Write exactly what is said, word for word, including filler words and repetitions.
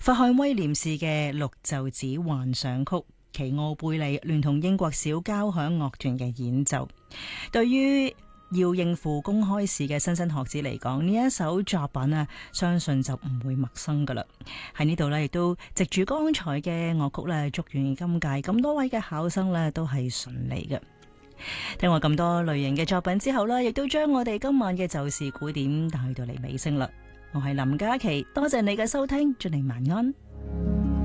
弗漢威廉士嘅綠袖子幻想曲，奇奧貝利聯同英國小交響樂團嘅演奏。對於要應付公開試嘅莘莘學子嚟講，呢一首作品啊，相信就唔會陌生噶啦。喺呢度呢，亦都藉住剛才嘅樂曲呢，祝願今屆咁多位嘅考生呢都係順利嘅。聽過咁多類型嘅作品之後呢，亦都將我哋今晚嘅就事古典帶到嚟尾聲啦。我係林嘉琪，多謝你嘅收聽，祝你晚安。